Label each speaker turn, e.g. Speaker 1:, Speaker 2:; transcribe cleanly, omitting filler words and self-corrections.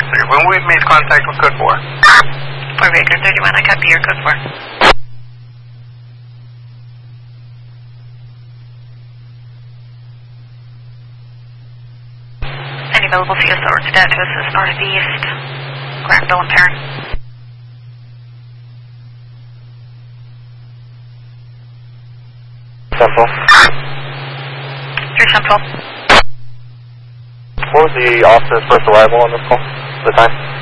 Speaker 1: When we made contact with code 4.
Speaker 2: 4 Baker 31, I copy your code 4. 'Any available CSO or cadet to assist northeast, Granville and Perrin. 3 Central.
Speaker 3: What was the officer's first arrival on this call? The time?